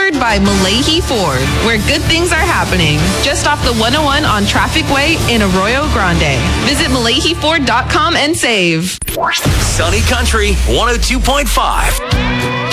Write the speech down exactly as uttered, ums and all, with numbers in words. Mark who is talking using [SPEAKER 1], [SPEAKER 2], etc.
[SPEAKER 1] powered by Malahi Ford, where good things are happening. Just off the one oh one on Traffic Way in Arroyo Grande. Visit Malahi Ford dot com and save.
[SPEAKER 2] Sunny Country one oh two point five.